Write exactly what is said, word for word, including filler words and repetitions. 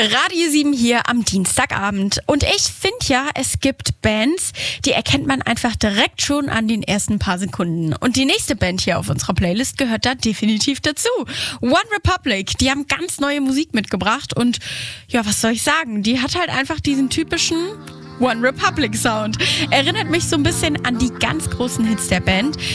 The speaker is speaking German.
Radio sieben hier am Dienstagabend. Und ich finde ja, es gibt Bands, die erkennt man einfach direkt schon an den ersten paar Sekunden. Und die nächste Band hier auf unserer Playlist gehört da definitiv dazu. One Republic, die haben ganz neue Musik mitgebracht und ja, was soll ich sagen? Die hat halt einfach diesen typischen One Republic Sound. Erinnert mich so ein bisschen an die ganz großen Hits der Band.